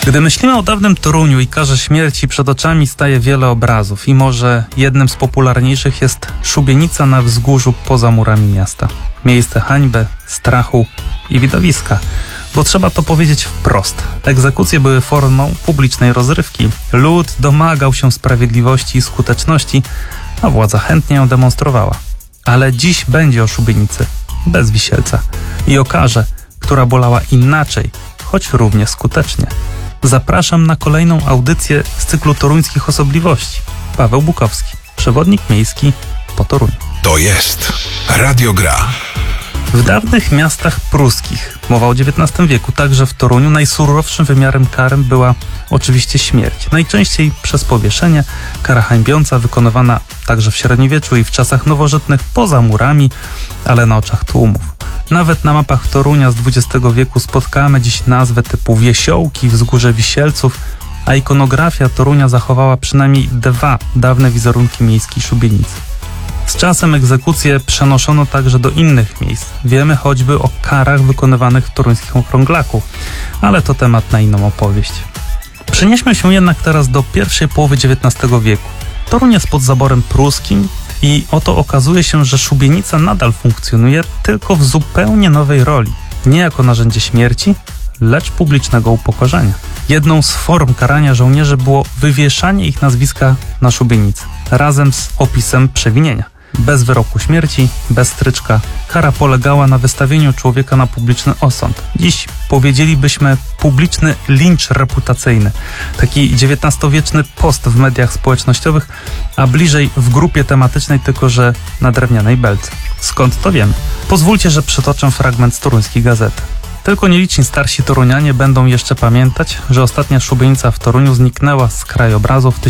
Gdy myślimy o dawnym Toruniu i karze śmierci, przed oczami staje wiele obrazów i może jednym z popularniejszych jest szubienica na wzgórzu poza murami miasta. Miejsce hańby, strachu i widowiska. Bo trzeba to powiedzieć wprost. Egzekucje były formą publicznej rozrywki. Lud domagał się sprawiedliwości i skuteczności, a władza chętnie ją demonstrowała. Ale dziś będzie o szubienicy, bez wisielca. I o karze, która bolała inaczej, choć równie skutecznie. Zapraszam na kolejną audycję z cyklu toruńskich osobliwości. Paweł Bukowski, przewodnik miejski po Toruniu. To jest Radio Gra. W dawnych miastach pruskich, mowa o XIX wieku, także w Toruniu, najsurowszym wymiarem kary była oczywiście śmierć. Najczęściej przez powieszenie, kara hańbiąca wykonywana także w średniowieczu i w czasach nowożytnych poza murami, ale na oczach tłumów. Nawet na mapach Torunia z XX wieku spotkamy dziś nazwy typu Wiesiołki, Wzgórze Wisielców, a ikonografia Torunia zachowała przynajmniej 2 dawne wizerunki miejskiej szubienicy. Z czasem egzekucje przenoszono także do innych miejsc. Wiemy choćby o karach wykonywanych w toruńskim okrąglaku, ale to temat na inną opowieść. Przenieśmy się jednak teraz do pierwszej połowy XIX wieku. Toruń jest pod zaborem pruskim i oto okazuje się, że szubienica nadal funkcjonuje, tylko w zupełnie nowej roli. Nie jako narzędzie śmierci, lecz publicznego upokorzenia. Jedną z form karania żołnierzy było wywieszanie ich nazwiska na szubienicy, razem z opisem przewinienia. Bez wyroku śmierci, bez stryczka, kara polegała na wystawieniu człowieka na publiczny osąd. Dziś powiedzielibyśmy publiczny lincz reputacyjny. Taki XIX-wieczny post w mediach społecznościowych, a bliżej w grupie tematycznej, tylko że na drewnianej belce. Skąd to wiemy? Pozwólcie, że przytoczę fragment z toruńskiej gazety. Tylko nieliczni starsi torunianie będą jeszcze pamiętać, że ostatnia szubienica w Toruniu zniknęła z krajobrazu w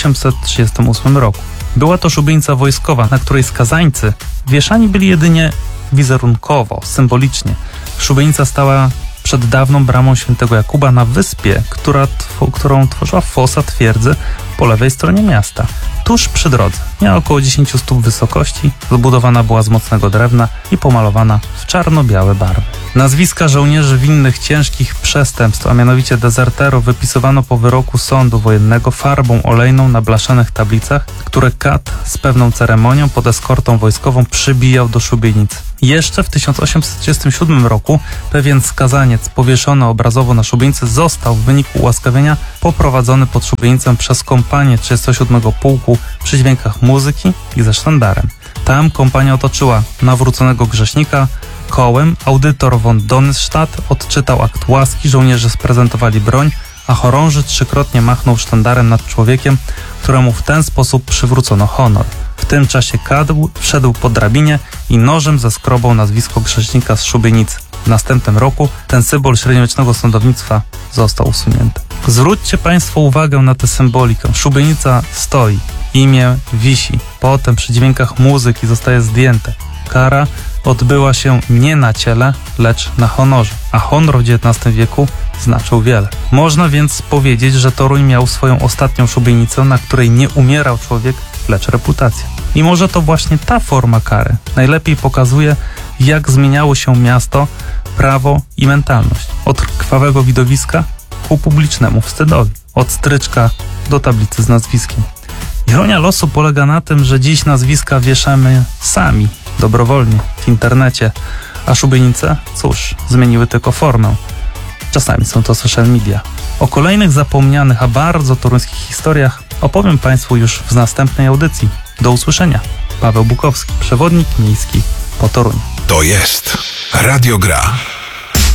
1838 roku. Była to szubienica wojskowa, na której skazańcy wieszani byli jedynie wizerunkowo, symbolicznie. Szubienica stała przed dawną bramą Świętego Jakuba na wyspie, którą tworzyła fosa twierdzy po lewej stronie miasta, tuż przy drodze. Miała około 10 stóp wysokości, zbudowana była z mocnego drewna i pomalowana w czarno-białe barwy. Nazwiska żołnierzy winnych ciężkich przestępstw, a mianowicie dezerterów, wypisywano po wyroku sądu wojennego farbą olejną na blaszanych tablicach, które kat z pewną ceremonią pod eskortą wojskową przybijał do szubienicy. Jeszcze w 1837 roku pewien skazaniec powieszony obrazowo na szubienicy został w wyniku ułaskawienia poprowadzony pod szubienicę przez kompanię 37 Pułku przy dźwiękach muzyki i ze sztandarem. Tam kompania otoczyła nawróconego grzesznika kołem, audytor von Donnerstadt odczytał akt łaski, żołnierze sprezentowali broń, a chorąży 3-krotnie machnął sztandarem nad człowiekiem, któremu w ten sposób przywrócono honor. W tym czasie kadł wszedł po drabinie i nożem zeskrobał nazwisko grzesznika z szubienicy. W następnym roku ten symbol średniowiecznego sądownictwa został usunięty. Zwróćcie Państwo uwagę na tę symbolikę. Szubienica stoi, imię wisi, potem przy dźwiękach muzyki zostaje zdjęte. Kara odbyła się nie na ciele, lecz na honorze, a honor w XIX wieku znaczył wiele. Można więc powiedzieć, że Toruń miał swoją ostatnią szubienicę, na której nie umierał człowiek, lecz reputacja. I może to właśnie ta forma kary najlepiej pokazuje, jak zmieniało się miasto, prawo i mentalność. Od krwawego widowiska ku publicznemu wstydowi. Od stryczka do tablicy z nazwiskiem. Ironia losu polega na tym, że dziś nazwiska wieszamy sami, dobrowolnie, w internecie, a szubienice, cóż, zmieniły tylko formę. Czasami są to social media. O kolejnych zapomnianych, a bardzo toruńskich historiach opowiem Państwu już w następnej audycji. Do usłyszenia. Paweł Bukowski, przewodnik miejski po Toruniu. To jest Radio Gra.